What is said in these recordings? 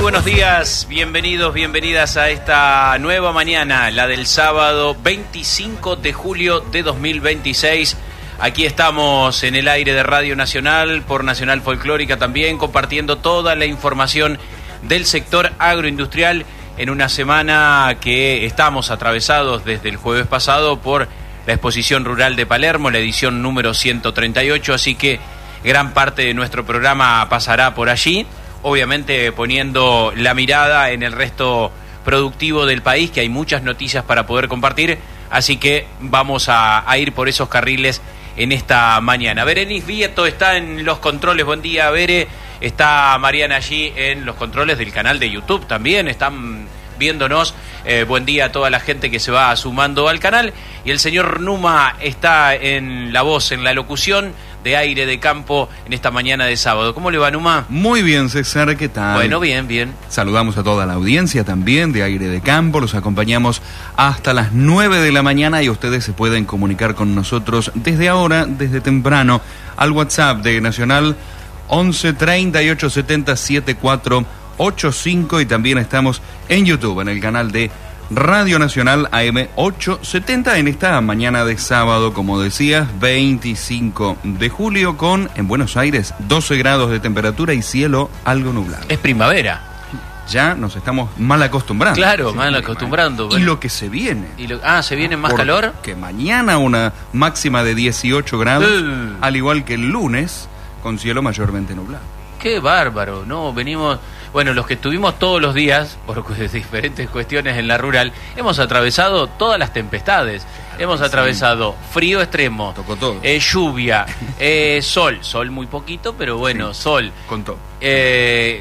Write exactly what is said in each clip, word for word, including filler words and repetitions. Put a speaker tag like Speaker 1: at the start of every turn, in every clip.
Speaker 1: buenos días, bienvenidos, bienvenidas a esta nueva mañana, la del sábado veinticinco de julio de dos mil veintiséis. Aquí estamos en el aire de Radio Nacional, por Nacional Folclórica también, compartiendo toda la información del sector agroindustrial en una semana que estamos atravesados desde el jueves pasado por la Exposición Rural de Palermo, la edición número ciento treinta y ocho, así que gran parte de nuestro programa pasará por allí, obviamente poniendo la mirada en el resto productivo del país, que hay muchas noticias para poder compartir, así que vamos a, a ir por esos carriles en esta mañana. Berenice Vieto está en los controles, buen día, Bere. Está Mariana allí en los controles del canal de YouTube también, están viéndonos. Eh, buen día a toda la gente que se va sumando al canal. Y el señor Numa está en la voz, en la locución de Aire de Campo en esta mañana de sábado. ¿Cómo le va, Numa?
Speaker 2: Muy bien, César, ¿qué tal?
Speaker 1: Bueno, bien, bien.
Speaker 2: Saludamos a toda la audiencia también de Aire de Campo. Los acompañamos hasta las nueve de la mañana y ustedes se pueden comunicar con nosotros desde ahora, desde temprano, al WhatsApp de Nacional once treinta y ocho setenta setenta y cuatro ochenta y cinco, y también estamos en YouTube, en el canal de Radio Nacional A M ochocientos setenta, en esta mañana de sábado, como decías, veinticinco de julio, con, en Buenos Aires, doce grados de temperatura y cielo algo nublado.
Speaker 1: Es primavera.
Speaker 2: Ya nos estamos mal acostumbrando.
Speaker 1: Claro, sí, mal acostumbrando.
Speaker 2: Y lo que se viene.
Speaker 1: Y lo, ah, ¿se viene más calor?
Speaker 2: Que mañana una máxima de dieciocho grados, uh. al igual que el lunes, con cielo mayormente nublado.
Speaker 1: Qué bárbaro, ¿no? Venimos... Bueno, los que estuvimos todos los días, por diferentes cuestiones en la rural, hemos atravesado todas las tempestades. Hemos atravesado sí. frío extremo,
Speaker 2: tocó todo.
Speaker 1: Eh, lluvia, eh, sol, sol muy poquito, pero bueno, sí. sol.
Speaker 2: Con todo.
Speaker 1: Eh,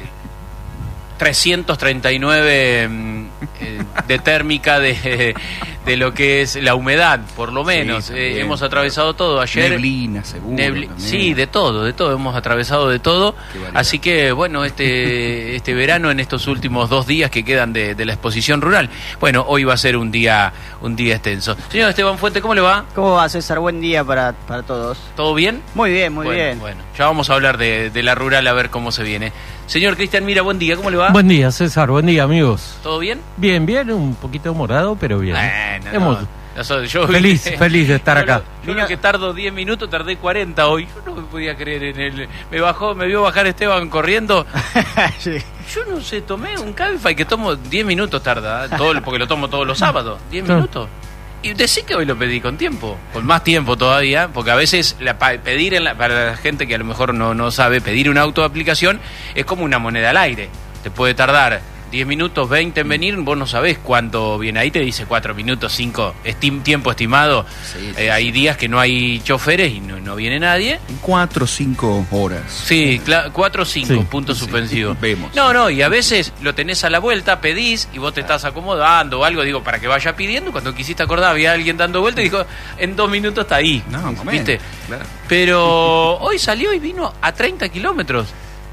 Speaker 1: trescientos treinta y nueve eh, de térmica de, de lo que es la humedad, por lo menos. Sí, eh, hemos atravesado todo ayer.
Speaker 2: Neblina, seguro.
Speaker 1: Nebli- sí, de todo, de todo. Hemos atravesado de todo. Así que, bueno, este este verano, en estos últimos dos días que quedan de, de la exposición rural, bueno, hoy va a ser un día un día extenso. Señor Esteban Fuente, ¿cómo le va?
Speaker 3: ¿Cómo va, César? Buen día para, para todos.
Speaker 1: ¿Todo bien?
Speaker 3: Muy bien, muy
Speaker 1: bueno,
Speaker 3: bien.
Speaker 1: Bueno, ya vamos a hablar de, de la rural, a ver cómo se viene. Señor Cristian Mira, buen día, ¿cómo le va?
Speaker 4: Buen día, César, buen día, amigos.
Speaker 1: ¿Todo bien?
Speaker 4: Bien, bien, un poquito morado, pero bien.
Speaker 1: Bueno,
Speaker 4: Hemos...
Speaker 1: no, yo
Speaker 4: feliz,
Speaker 1: vine,
Speaker 4: feliz de estar
Speaker 1: yo
Speaker 4: acá.
Speaker 1: Lo, yo lo que tardo diez minutos, tardé cuarenta hoy. Yo no me podía creer en él. Me bajó, me vio bajar Esteban corriendo. Sí. Yo no sé, tomé un Cabify que tomo diez minutos tarda, todo, porque lo tomo todos los sábados. diez minutos. Y decí que hoy lo pedí con tiempo, con más tiempo todavía, porque a veces la, pedir, en la, para la gente que a lo mejor no, no sabe, pedir una autoaplicación es como una moneda al aire. Te puede tardar diez minutos, veinte en venir, vos no sabés cuánto viene. Ahí te dice cuatro minutos, cinco, estim, tiempo estimado. Sí, sí, eh, hay días que no hay choferes y no, no viene nadie.
Speaker 2: cuatro o cinco horas.
Speaker 1: Sí, cuatro o cinco, sí, puntos sí, suspensivos. Vemos. No, no, y a veces lo tenés a la vuelta, pedís y vos te estás acomodando o algo, digo, para que vaya pidiendo. Cuando quisiste acordar, había alguien dando vuelta y dijo, en dos minutos está ahí.
Speaker 2: No,
Speaker 1: ¿viste? Claro. Pero hoy salió y vino a treinta kilómetros.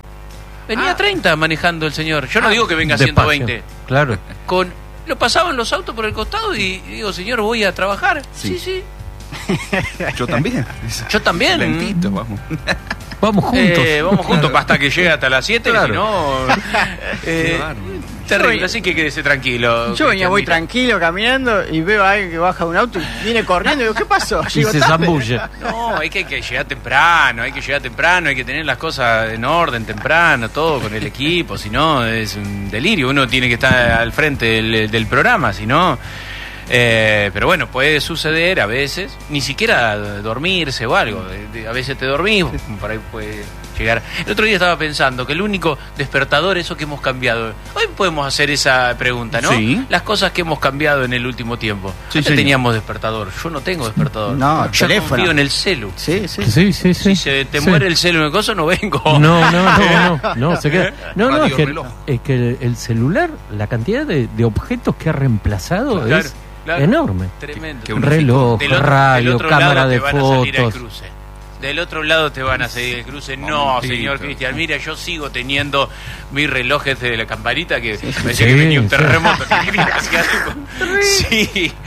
Speaker 1: Venía a treinta manejando el señor. Yo no ah, digo que venga a ciento veinte.
Speaker 4: Claro.
Speaker 1: Con, lo pasaban los autos por el costado y, y digo, señor, voy a trabajar. Sí, sí. sí.
Speaker 2: Yo también.
Speaker 1: Yo también.
Speaker 2: Lentito, vamos.
Speaker 4: Vamos juntos.
Speaker 1: Eh, vamos juntos claro. hasta que llegue hasta las siete, claro. Si no... Eh, terrible, así que quédese tranquilo.
Speaker 3: Yo venía muy tranquilo caminando y veo a alguien que baja de un auto y viene corriendo y digo, ¿qué pasó?
Speaker 4: Y se zambulle.
Speaker 1: No, hay que, hay que llegar temprano, hay que llegar temprano, hay que tener las cosas en orden temprano, todo con el equipo, si no es un delirio, uno tiene que estar al frente del, del programa, si no... Eh, pero bueno, puede suceder a veces, ni siquiera dormirse o algo, a veces te dormís, por ahí puede llegar. El otro día estaba pensando que el único despertador, eso que hemos cambiado, hoy podemos hacer esa pregunta, ¿no?
Speaker 2: Sí.
Speaker 1: Las cosas que hemos cambiado en el último tiempo.
Speaker 2: Sí,
Speaker 1: Antes
Speaker 2: sí.
Speaker 1: teníamos despertador, yo no tengo despertador.
Speaker 3: No,
Speaker 1: yo
Speaker 3: teléfono.
Speaker 1: confío en el celu.
Speaker 3: Sí, sí.
Speaker 4: Sí, sí, sí.
Speaker 1: Si se te
Speaker 4: sí.
Speaker 1: muere el celu en el coso, no vengo.
Speaker 4: No, no, no, no, no, se queda. No, no, es que,
Speaker 2: reloj.
Speaker 4: es que el, el celular, la cantidad de, de objetos que ha reemplazado
Speaker 1: claro.
Speaker 4: es
Speaker 1: Claro,
Speaker 4: enorme.
Speaker 1: tremendo.
Speaker 4: Que un reloj,
Speaker 1: del otro,
Speaker 4: radio,
Speaker 1: del otro
Speaker 4: cámara
Speaker 1: lado
Speaker 4: de
Speaker 1: te van a salir al
Speaker 4: fotos.
Speaker 1: cruce. Del otro lado te van a seguir el cruce. No,
Speaker 2: Momentito.
Speaker 1: señor Cristian, mira, yo sigo teniendo mis relojes de la campanita que
Speaker 4: Sí,
Speaker 1: me decía
Speaker 4: sí,
Speaker 1: que venía un
Speaker 4: sí.
Speaker 1: terremoto. Sí,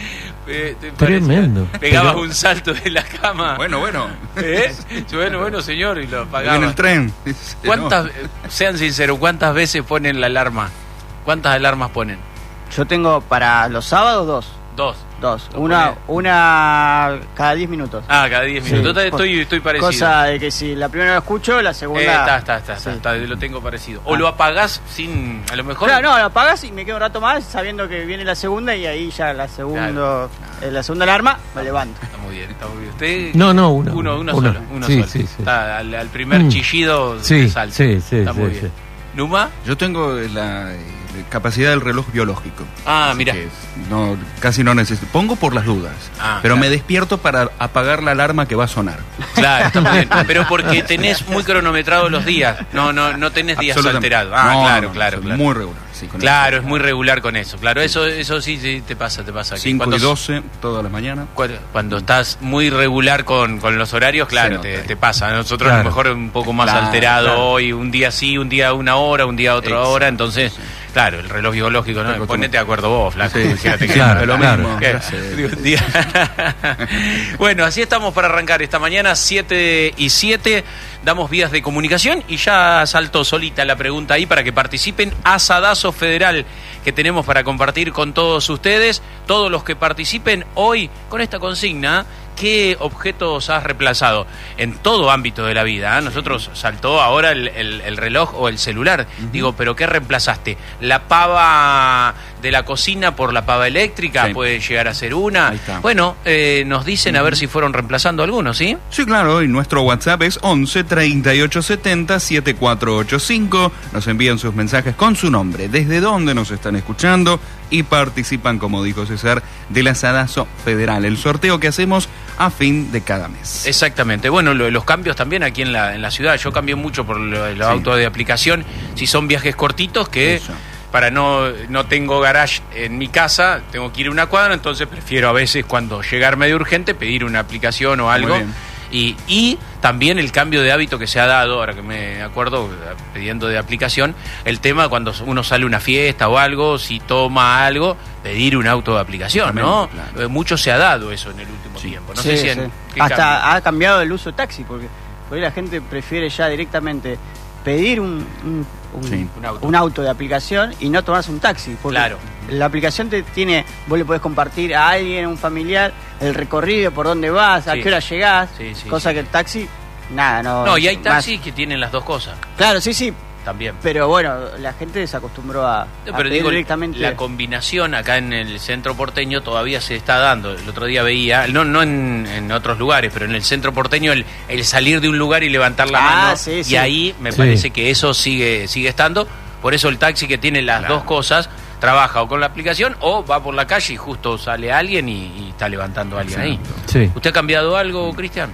Speaker 1: Eh, ¿te
Speaker 4: Tremendo.
Speaker 1: parecía? Pegabas
Speaker 4: Pero-
Speaker 1: un salto de la cama.
Speaker 2: Bueno, bueno.
Speaker 1: ¿Eh? Bueno, bueno, señor, y lo
Speaker 2: En
Speaker 1: apagaba.
Speaker 2: el tren. Dice,
Speaker 1: ¿Cuántas,
Speaker 2: no.
Speaker 1: eh, sean sinceros, cuántas veces ponen la alarma? ¿Cuántas alarmas ponen?
Speaker 3: Yo tengo para los sábados dos.
Speaker 1: Dos.
Speaker 3: Dos.
Speaker 1: Lo
Speaker 3: Una,
Speaker 1: pone-
Speaker 3: una cada diez minutos.
Speaker 1: Ah, cada diez
Speaker 3: Sí.
Speaker 1: minutos. Estoy, estoy parecido.
Speaker 3: Cosa de que si la primera lo escucho, la segunda.
Speaker 1: Eh, está, está, está, está,
Speaker 3: Sí.
Speaker 1: está, lo tengo parecido. O
Speaker 3: Ah.
Speaker 1: lo apagás sin, a lo mejor...
Speaker 3: Claro, no, lo apagas y me quedo un rato más sabiendo que viene la segunda y ahí ya la segundo, eh, la segunda alarma me levanto.
Speaker 1: Está muy bien, está muy bien. Usted...
Speaker 4: No, no, uno.
Speaker 1: Uno, uno
Speaker 4: Uno.
Speaker 1: solo, uno
Speaker 4: Sí,
Speaker 1: solo.
Speaker 4: sí, sí.
Speaker 1: Está al, al primer
Speaker 4: Mm.
Speaker 1: chillido
Speaker 4: Sí,
Speaker 1: de salto.
Speaker 4: sí, sí,
Speaker 1: Está muy
Speaker 4: sí,
Speaker 1: bien.
Speaker 4: sí.
Speaker 1: ¿Numa?
Speaker 2: Yo tengo la eh, capacidad del reloj biológico.
Speaker 1: Ah,
Speaker 2: Así
Speaker 1: mira.
Speaker 2: que no, casi no necesito. Pongo por las dudas.
Speaker 1: Ah,
Speaker 2: pero
Speaker 1: claro.
Speaker 2: me despierto para apagar la alarma que va a sonar.
Speaker 1: Claro, está muy bien. Pero porque tenés muy cronometrados los días. No, no, no tenés días
Speaker 2: Absolutamente.
Speaker 1: alterados. Ah,
Speaker 2: No,
Speaker 1: claro,
Speaker 2: no,
Speaker 1: claro,
Speaker 2: soy
Speaker 1: claro.
Speaker 2: Muy regular. Sí, con
Speaker 1: Claro,
Speaker 2: eso.
Speaker 1: es muy regular con eso. Claro, eso, eso sí, sí te pasa, te pasa. que
Speaker 2: cinco
Speaker 1: cuando-
Speaker 2: y doce todas las mañanas.
Speaker 1: Cuando, cuando estás muy regular con, con los horarios, claro,
Speaker 2: Se
Speaker 1: te,
Speaker 2: nota.
Speaker 1: te pasa. Nosotros a
Speaker 4: Claro.
Speaker 1: lo mejor un poco más
Speaker 2: Claro,
Speaker 1: alterado
Speaker 2: claro.
Speaker 1: hoy, un día sí, un día una hora, un día otra
Speaker 2: Exacto,
Speaker 1: hora, entonces,
Speaker 2: sí.
Speaker 1: claro, el reloj biológico, ¿no?
Speaker 2: Exacto.
Speaker 1: Ponete de acuerdo vos, flaco.
Speaker 2: Sí,
Speaker 1: Fíjate que
Speaker 4: claro,
Speaker 1: es lo
Speaker 4: claro.
Speaker 1: mismo. ¿Qué?
Speaker 2: Gracias.
Speaker 1: Digo, un día- Bueno, así estamos para arrancar esta mañana, siete y siete. Damos vías de comunicación y ya saltó solita la pregunta ahí para que participen. Asadazo Federal que tenemos para compartir con todos ustedes. Todos los que participen hoy con esta consigna, ¿qué objetos has reemplazado? En todo ámbito de la vida, ¿eh? Nosotros saltó ahora el, el- el reloj o el celular. Digo, ¿pero qué reemplazaste? ¿La pava de la cocina por la pava eléctrica?
Speaker 2: Sí.
Speaker 1: Puede llegar a ser una.
Speaker 2: Ahí está.
Speaker 1: Bueno, eh, nos dicen a ver si fueron reemplazando algunos, ¿sí?
Speaker 2: Sí, claro, y nuestro WhatsApp es once treinta y ocho setenta setenta y cuatro ochenta y cinco. Nos envían sus mensajes con su nombre, desde dónde nos están escuchando y participan, como dijo César, del Asadazo Federal, el sorteo que hacemos a fin de cada mes.
Speaker 1: Exactamente. Bueno, lo- los cambios también aquí en la, en la ciudad. Yo cambié mucho por lo- los
Speaker 2: Sí.
Speaker 1: autos de aplicación. Si son viajes cortitos, que
Speaker 2: Eso.
Speaker 1: para no, no tengo garage en mi casa, tengo que ir a una cuadra, entonces prefiero a veces cuando llegar medio urgente pedir una aplicación o algo.
Speaker 2: bien.
Speaker 1: Y, y también el cambio de hábito que se ha dado, ahora que me acuerdo, pidiendo de aplicación, el tema cuando uno sale a una fiesta o algo, si toma algo, pedir un auto de aplicación, ¿no?
Speaker 2: Exactamente,
Speaker 1: Eh, Mucho se ha dado eso en el último
Speaker 2: Sí.
Speaker 1: tiempo. No
Speaker 3: Sí,
Speaker 1: sé si
Speaker 3: sí.
Speaker 1: en, ¿qué
Speaker 3: Hasta
Speaker 1: cambio?
Speaker 3: ha cambiado el uso de taxi, porque hoy la gente prefiere ya directamente pedir un, un, un-
Speaker 2: Sí.
Speaker 1: Un auto.
Speaker 3: un auto de aplicación y no tomarse un taxi. Porque
Speaker 1: Claro.
Speaker 3: la aplicación te tiene, vos le podés compartir a alguien, un familiar, el recorrido, por dónde vas, a
Speaker 1: Sí.
Speaker 3: qué hora llegás,
Speaker 1: Sí, sí,
Speaker 3: cosa
Speaker 1: sí.
Speaker 3: que el taxi, nada, no.
Speaker 1: No, y hay
Speaker 3: más-
Speaker 1: taxis que tienen las dos cosas
Speaker 3: Claro, sí, sí,
Speaker 1: también.
Speaker 3: pero bueno, la gente se acostumbró a, a
Speaker 1: Pero
Speaker 3: pedir
Speaker 1: digo,
Speaker 3: directamente.
Speaker 1: la combinación acá en el centro porteño todavía se está dando. El otro día veía, no no en, en otros lugares, pero en el centro porteño el, el salir de un lugar y levantar la
Speaker 3: Ah,
Speaker 1: mano.
Speaker 3: sí,
Speaker 1: y
Speaker 3: sí.
Speaker 1: ahí me
Speaker 4: Sí.
Speaker 1: parece que eso sigue sigue estando. Por eso el taxi que tiene las
Speaker 2: Claro.
Speaker 1: dos cosas trabaja o con la aplicación o va por la calle y justo sale alguien y, y está levantando a alguien ahí.
Speaker 4: Sí.
Speaker 1: ¿Usted ha cambiado algo, Cristian?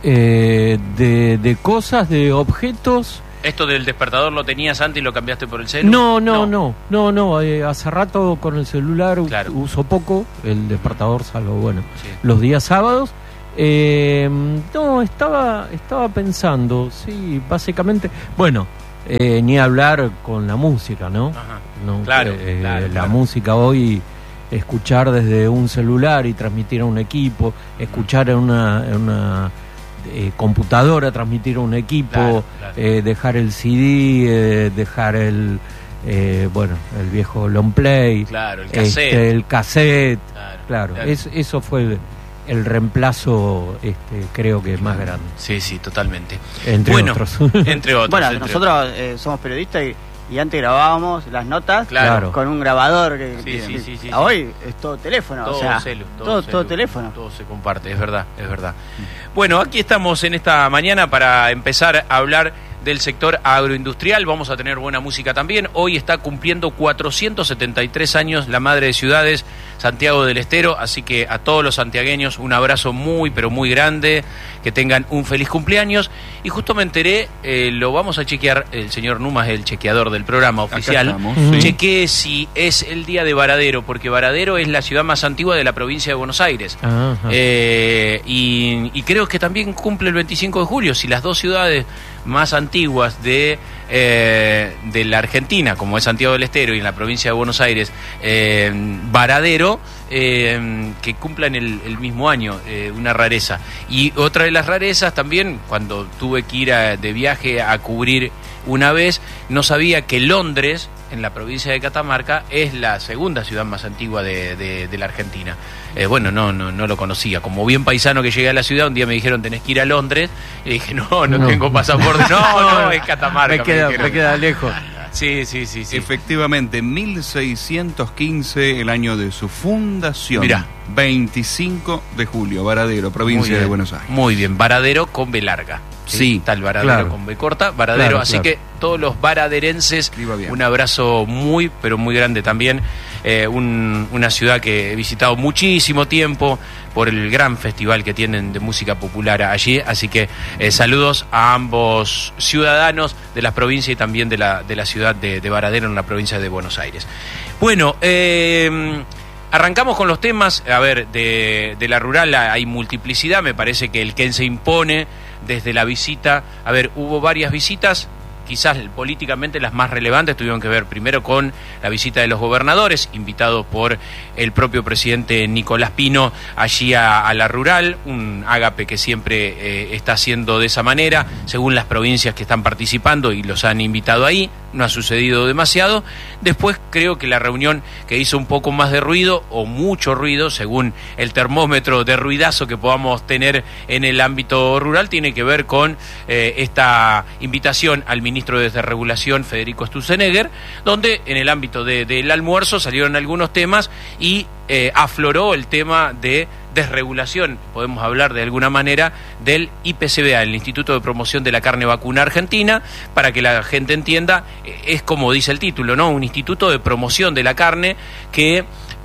Speaker 4: Eh, de, de cosas, de objetos.
Speaker 1: ¿Esto del despertador lo tenías antes y lo cambiaste por el celu?
Speaker 4: No, no, no, no, no. eh, hace rato con el celular u-
Speaker 1: Claro.
Speaker 4: uso poco el despertador, salvo, bueno,
Speaker 1: Sí.
Speaker 4: los días sábados. Eh, no, estaba, estaba pensando, sí, básicamente. Bueno, eh, ni hablar con la música, ¿no?
Speaker 1: Ajá.
Speaker 4: No,
Speaker 1: Claro,
Speaker 4: eh,
Speaker 1: claro,
Speaker 4: la
Speaker 1: claro.
Speaker 4: música hoy, escuchar desde un celular y transmitir a un equipo, escuchar en una, en una eh, computadora, transmitir a un equipo,
Speaker 1: Claro, claro.
Speaker 4: eh, dejar el C D, eh, dejar el, eh, bueno, el viejo long play,
Speaker 1: Claro, el
Speaker 4: este,
Speaker 1: cassette.
Speaker 4: el cassette,
Speaker 1: Claro,
Speaker 4: claro,
Speaker 1: claro.
Speaker 4: es- eso fue el, el reemplazo, este, creo que más grande,
Speaker 1: Sí, sí, totalmente.
Speaker 4: entre
Speaker 1: Bueno,
Speaker 4: otros.
Speaker 1: entre otros.
Speaker 3: Bueno,
Speaker 1: entre
Speaker 3: nosotros eh, somos periodistas y, y antes grabábamos las notas
Speaker 1: Claro.
Speaker 3: con un grabador que,
Speaker 1: Sí,
Speaker 3: que-
Speaker 1: sí,
Speaker 3: que-
Speaker 1: sí, sí,
Speaker 3: hoy es todo teléfono,
Speaker 1: todo
Speaker 3: o sea,
Speaker 1: celu,
Speaker 3: todo,
Speaker 1: celu,
Speaker 3: todo teléfono.
Speaker 1: Todo se comparte, es verdad, es verdad. Bueno, aquí estamos en esta mañana para empezar a hablar del sector agroindustrial. Vamos a tener buena música también. Hoy está cumpliendo cuatrocientos setenta y tres años la madre de ciudades, Santiago del Estero, así que a todos los santiagueños un abrazo muy, pero muy grande, que tengan un feliz cumpleaños. Y justo me enteré, eh, lo vamos a chequear, el señor Numa es el chequeador del programa oficial.
Speaker 2: estamos,
Speaker 4: sí.
Speaker 1: Chequee si es el día de Varadero, porque Varadero es la ciudad más antigua de la provincia de Buenos Aires.
Speaker 4: Ajá.
Speaker 1: Eh, y, y creo que también cumple el veinticinco de julio, si las dos ciudades más antiguas de eh, de la Argentina, como es Santiago del Estero, y en la provincia de Buenos Aires, eh, Varadero, eh, que cumplan el, el mismo año, eh, una rareza. Y otra de las rarezas también, cuando tuve que ir a, de viaje a cubrir una vez, no sabía que Londres, en la provincia de Catamarca, es la segunda ciudad más antigua de, de, de la Argentina. Eh, bueno, no, no no lo conocía. Como bien paisano que llegué a la ciudad, un día me dijeron tenés que ir a Londres, y dije, no, no, no. tengo pasaporte. No, no, es Catamarca.
Speaker 4: Me queda, me, me queda lejos.
Speaker 1: Sí, sí, sí, sí.
Speaker 2: Efectivamente, mil seiscientos quince, el año de su fundación.
Speaker 1: Mirá.
Speaker 2: veinticinco de julio, Varadero, provincia de Buenos Aires.
Speaker 1: Muy bien, Varadero con B larga. Sí,
Speaker 2: sí,
Speaker 1: tal Varadero
Speaker 2: claro.
Speaker 1: con B corta, Varadero,
Speaker 2: Claro,
Speaker 1: así
Speaker 2: claro.
Speaker 1: que todos los varaderenses, un abrazo muy, pero muy grande también, eh, un, una ciudad que he visitado muchísimo tiempo por el gran festival que tienen de música popular allí, así que eh, saludos a ambos ciudadanos de las provincias y también de la, de la ciudad de, de Varadero en la provincia de Buenos Aires. Bueno, eh... arrancamos con los temas. A ver, de, de la rural hay multiplicidad. Me parece que el que se impone desde la visita. A ver, hubo varias visitas. Quizás políticamente las más relevantes tuvieron que ver primero con la visita de los gobernadores, invitados por el propio presidente Nicolás Pino allí a, a la rural, un ágape que siempre eh, está haciendo de esa manera, según las provincias que están participando y los han invitado ahí. No ha sucedido demasiado. Después creo que la reunión que hizo un poco más de ruido, o mucho ruido, según el termómetro de ruidazo que podamos tener en el ámbito rural, tiene que ver con eh, esta invitación al ministro de Desregulación, Federico Sturzenegger, donde en el ámbito de, del almuerzo salieron algunos temas y eh, afloró el tema de desregulación, podemos hablar de alguna manera, del I P C B A, el Instituto de Promoción de la Carne Vacuna Argentina. Para que la gente entienda, es como dice el título, ¿no? Un instituto de promoción de la carne que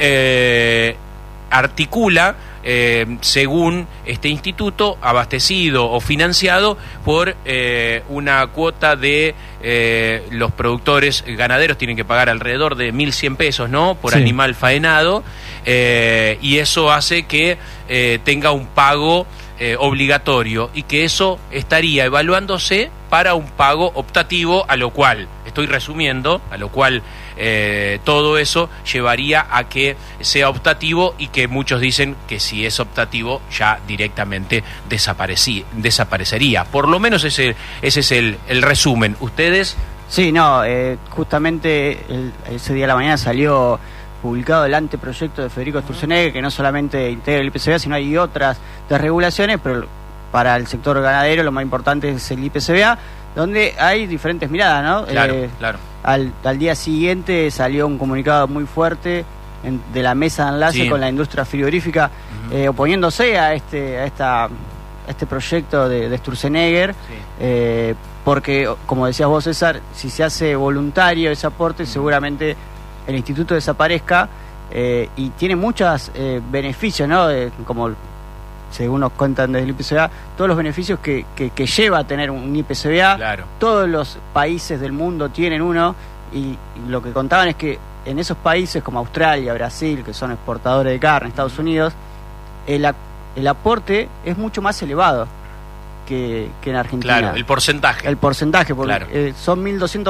Speaker 1: eh, articula, eh, según este instituto, abastecido o financiado por eh, una cuota de eh, los productores ganaderos, tienen que pagar alrededor de mil cien pesos, ¿no? Por
Speaker 4: sí.
Speaker 1: animal faenado, eh, y eso hace que eh, tenga un pago eh, obligatorio, y que eso estaría evaluándose para un pago optativo, a lo cual, estoy resumiendo, a lo cual eh, todo eso llevaría a que sea optativo, y que muchos dicen que si es optativo ya directamente desaparecí, desaparecería. Por lo menos ese, ese es el, el resumen. ¿Ustedes?
Speaker 3: Sí, no, eh, justamente el, ese día de la mañana salió publicado el anteproyecto de Federico Sturzenegger, que no solamente integra el I P C B A, sino hay otras desregulaciones, pero para el sector ganadero lo más importante es el I P C B A, donde hay diferentes miradas, ¿no?
Speaker 1: Claro,
Speaker 3: eh,
Speaker 1: claro.
Speaker 3: Al, al día siguiente salió un comunicado muy fuerte en, de la mesa de enlace
Speaker 1: Sí.
Speaker 3: con la industria frigorífica, uh-huh. eh, oponiéndose a este a esta a este proyecto de, de Sturzenegger,
Speaker 1: Sí.
Speaker 3: eh, porque, como decías vos, César, si se hace voluntario ese aporte, uh-huh. seguramente el instituto desaparezca, eh, y tiene muchos eh, beneficios, ¿no? Eh, como según nos cuentan desde el I P C B A, todos los beneficios que, que, que lleva a tener un I P C B A.
Speaker 1: Claro.
Speaker 3: Todos los países del mundo tienen uno, y, y lo que contaban es que en esos países como Australia, Brasil, que son exportadores de carne, Estados Unidos, el, el aporte es mucho más elevado que, que en Argentina.
Speaker 1: Claro, el porcentaje.
Speaker 3: El porcentaje, porque
Speaker 1: Claro.
Speaker 3: eh, son mil doscientos